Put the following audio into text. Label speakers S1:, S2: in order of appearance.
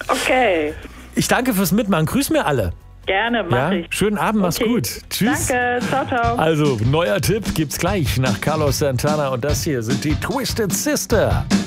S1: Okay.
S2: Ich danke fürs Mitmachen. Grüß mir alle.
S1: Gerne, mach ich.
S2: Schönen Abend, mach's
S1: Okay.
S2: gut. Tschüss.
S1: Danke, ciao, ciao.
S2: Also, neuer Tipp gibt's gleich nach Carlos Santana und das hier sind die Twisted Sister.